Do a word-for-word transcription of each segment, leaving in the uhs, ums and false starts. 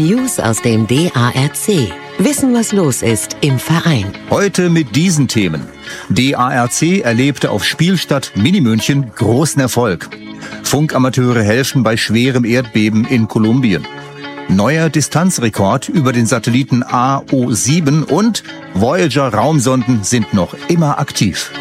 News aus dem D A R C. Wissen, was los ist im Verein. Heute mit diesen Themen. D A R C erlebte auf Spielstadt Minimünchen großen Erfolg. Funkamateure helfen bei schwerem Erdbeben in Kolumbien. Neuer Distanzrekord über den Satelliten A O sieben und Voyager-Raumsonden sind noch immer aktiv.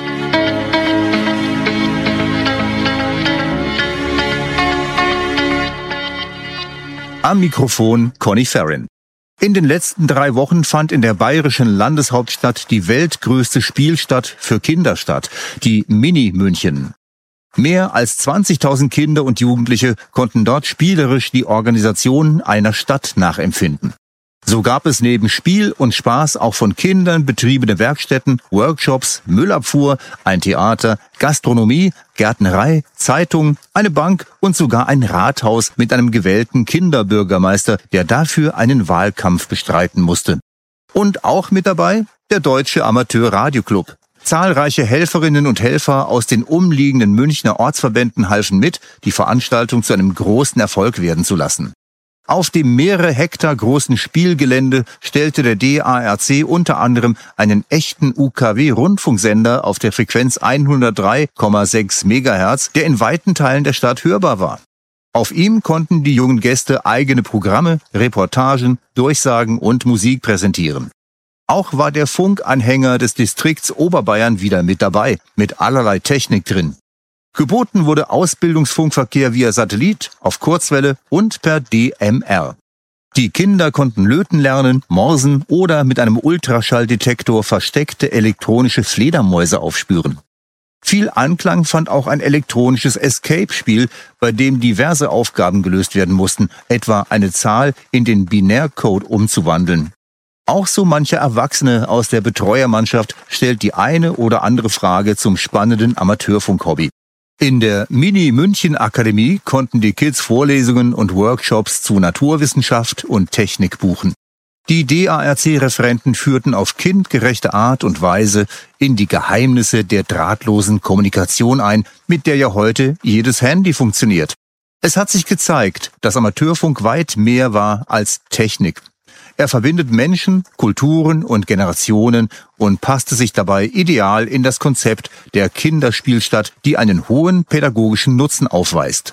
Am Mikrofon Conny Ferrin. In den letzten drei Wochen fand in der bayerischen Landeshauptstadt die weltgrößte Spielstadt für Kinder statt, die Minimünchen. Mehr als zwanzigtausend Kinder und Jugendliche konnten dort spielerisch die Organisation einer Stadt nachempfinden. So gab es neben Spiel und Spaß auch von Kindern betriebene Werkstätten, Workshops, Müllabfuhr, ein Theater, Gastronomie, Gärtnerei, Zeitung, eine Bank und sogar ein Rathaus mit einem gewählten Kinderbürgermeister, der dafür einen Wahlkampf bestreiten musste. Und auch mit dabei der Deutsche Amateur-Radio-Club. Zahlreiche Helferinnen und Helfer aus den umliegenden Münchner Ortsverbänden halfen mit, die Veranstaltung zu einem großen Erfolg werden zu lassen. Auf dem mehrere Hektar großen Spielgelände stellte der D A R C unter anderem einen echten U K W-Rundfunksender auf der Frequenz hundertdrei Komma sechs Megahertz, der in weiten Teilen der Stadt hörbar war. Auf ihm konnten die jungen Gäste eigene Programme, Reportagen, Durchsagen und Musik präsentieren. Auch war der Funkanhänger des Distrikts Oberbayern wieder mit dabei, mit allerlei Technik drin. Geboten wurde Ausbildungsfunkverkehr via Satellit, auf Kurzwelle und per D M R. Die Kinder konnten löten lernen, morsen oder mit einem Ultraschalldetektor versteckte elektronische Fledermäuse aufspüren. Viel Anklang fand auch ein elektronisches Escape-Spiel, bei dem diverse Aufgaben gelöst werden mussten, etwa eine Zahl in den Binärcode umzuwandeln. Auch so mancher Erwachsene aus der Betreuermannschaft stellt die eine oder andere Frage zum spannenden Amateurfunk-Hobby. In der Mini-München-Akademie konnten die Kids Vorlesungen und Workshops zu Naturwissenschaft und Technik buchen. Die D A R C-Referenten führten auf kindgerechte Art und Weise in die Geheimnisse der drahtlosen Kommunikation ein, mit der ja heute jedes Handy funktioniert. Es hat sich gezeigt, dass Amateurfunk weit mehr war als Technik. Er verbindet Menschen, Kulturen und Generationen und passte sich dabei ideal in das Konzept der Kinderspielstadt, die einen hohen pädagogischen Nutzen aufweist.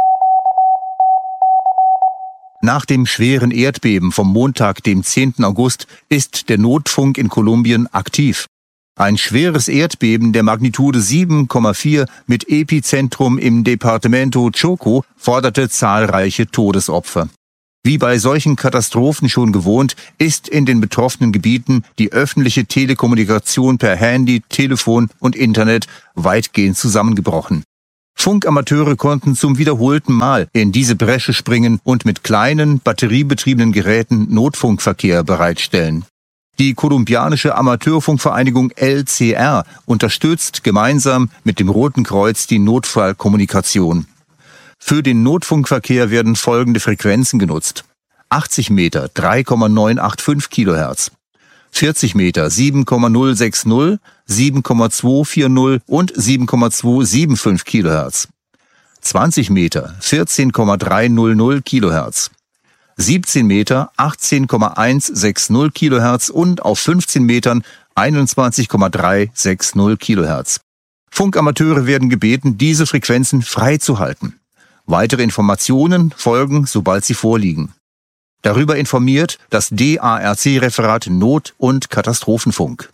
Nach dem schweren Erdbeben vom Montag, dem zehnten August, ist der Notfunk in Kolumbien aktiv. Ein schweres Erdbeben der Magnitude sieben Komma vier mit Epizentrum im Departamento Chocó forderte zahlreiche Todesopfer. Wie bei solchen Katastrophen schon gewohnt, ist in den betroffenen Gebieten die öffentliche Telekommunikation per Handy, Telefon und Internet weitgehend zusammengebrochen. Funkamateure konnten zum wiederholten Mal in diese Bresche springen und mit kleinen, batteriebetriebenen Geräten Notfunkverkehr bereitstellen. Die kolumbianische Amateurfunkvereinigung L C R unterstützt gemeinsam mit dem Roten Kreuz die Notfallkommunikation. Für den Notfunkverkehr werden folgende Frequenzen genutzt. achtzig Meter drei Komma neun acht fünf Kilohertz, vierzig Meter sieben Komma null sechs null, sieben Komma zwei vier null und sieben Komma zwei sieben fünf Kilohertz, zwanzig Meter vierzehn Komma drei null null Kilohertz, siebzehn Meter achtzehn Komma eins sechs null Kilohertz und auf fünfzehn Metern einundzwanzig Komma drei sechs null Kilohertz. Funkamateure werden gebeten, diese Frequenzen freizuhalten. Weitere Informationen folgen, sobald sie vorliegen. Darüber informiert das D A R C-Referat Not- und Katastrophenfunk.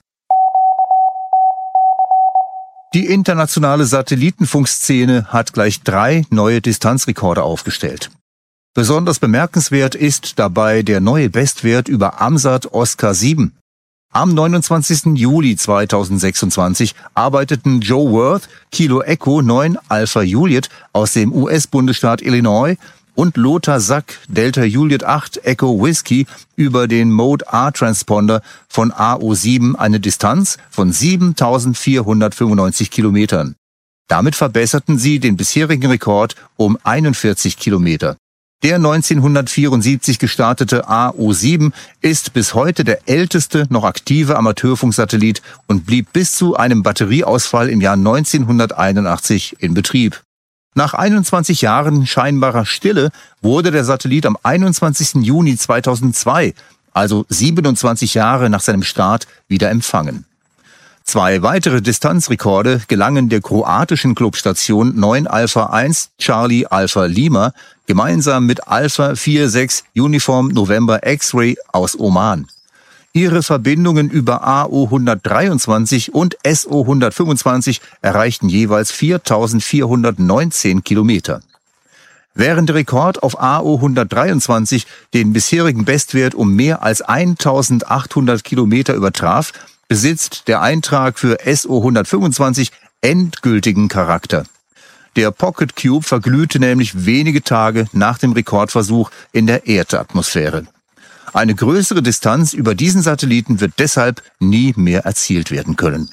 Die internationale Satellitenfunkszene hat gleich drei neue Distanzrekorde aufgestellt. Besonders bemerkenswert ist dabei der neue Bestwert über AMSAT Oscar sieben. Am neunundzwanzigsten Juli zweitausendsechsundzwanzig arbeiteten Joe Worth, Kilo Echo neun Alpha Juliet aus dem U S-Bundesstaat Illinois und Lothar Sack, Delta Juliet acht Echo Whiskey über den Mode A-Transponder von A O sieben eine Distanz von siebentausendvierhundertfünfundneunzig Kilometern. Damit verbesserten sie den bisherigen Rekord um einundvierzig Kilometer. Der neunzehnhundertvierundsiebzig gestartete A O sieben ist bis heute der älteste noch aktive Amateurfunksatellit und blieb bis zu einem Batterieausfall im Jahr neunzehnhunderteinundachtzig in Betrieb. Nach einundzwanzig Jahren scheinbarer Stille wurde der Satellit am einundzwanzigsten Juni zweitausendzwei, also siebenundzwanzig Jahre nach seinem Start, wieder empfangen. Zwei weitere Distanzrekorde gelangen der kroatischen Clubstation neun Alpha eins Charlie Alpha Lima gemeinsam mit Alpha vier sechs Uniform November X-Ray aus Oman. Ihre Verbindungen über A O hundertdreiundzwanzig und S O hundertfünfundzwanzig erreichten jeweils viertausendvierhundertneunzehn Kilometer. Während der Rekord auf A O hundertdreiundzwanzig den bisherigen Bestwert um mehr als eintausendachthundert Kilometer übertraf, besitzt der Eintrag für S O hundertfünfundzwanzig endgültigen Charakter. Der Pocket Cube verglühte nämlich wenige Tage nach dem Rekordversuch in der Erdatmosphäre. Eine größere Distanz über diesen Satelliten wird deshalb nie mehr erzielt werden können.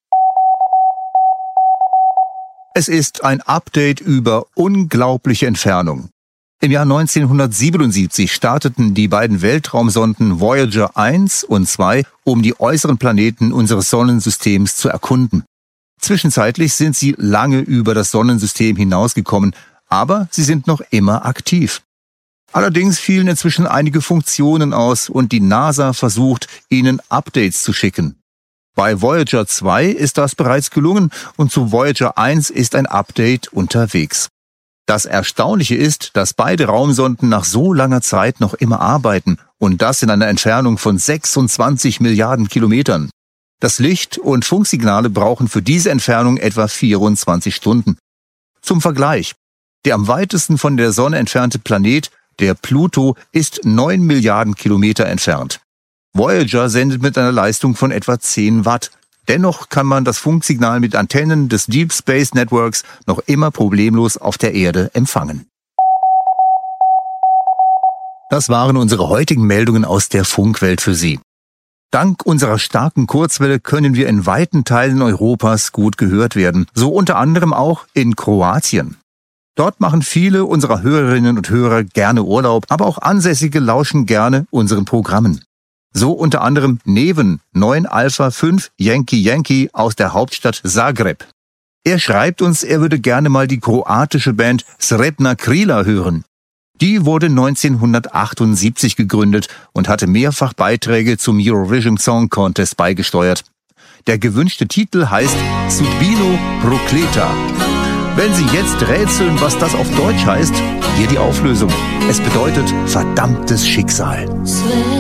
Es ist ein Update über unglaubliche Entfernung. Im Jahr neunzehnhundertsiebenundsiebzig starteten die beiden Weltraumsonden Voyager eins und zwei, um die äußeren Planeten unseres Sonnensystems zu erkunden. Zwischenzeitlich sind sie lange über das Sonnensystem hinausgekommen, aber sie sind noch immer aktiv. Allerdings fielen inzwischen einige Funktionen aus und die NASA versucht, ihnen Updates zu schicken. Bei Voyager zwei ist das bereits gelungen und zu Voyager eins ist ein Update unterwegs. Das Erstaunliche ist, dass beide Raumsonden nach so langer Zeit noch immer arbeiten und das in einer Entfernung von sechsundzwanzig Milliarden Kilometern. Das Licht- und Funksignale brauchen für diese Entfernung etwa vierundzwanzig Stunden. Zum Vergleich: Der am weitesten von der Sonne entfernte Planet, der Pluto, ist neun Milliarden Kilometer entfernt. Voyager sendet mit einer Leistung von etwa zehn Watt. Dennoch kann man das Funksignal mit Antennen des Deep Space Networks noch immer problemlos auf der Erde empfangen. Das waren unsere heutigen Meldungen aus der Funkwelt für Sie. Dank unserer starken Kurzwelle können wir in weiten Teilen Europas gut gehört werden, so unter anderem auch in Kroatien. Dort machen viele unserer Hörerinnen und Hörer gerne Urlaub, aber auch Ansässige lauschen gerne unseren Programmen. So unter anderem Neven, neun Alpha fünf Yankee Yankee aus der Hauptstadt Zagreb. Er schreibt uns, er würde gerne mal die kroatische Band Sretna Krila hören. Die wurde neunzehnhundertachtundsiebzig gegründet und hatte mehrfach Beiträge zum Eurovision Song Contest beigesteuert. Der gewünschte Titel heißt Sudbino Prokleta. Wenn Sie jetzt rätseln, was das auf Deutsch heißt, hier die Auflösung. Es bedeutet verdammtes Schicksal.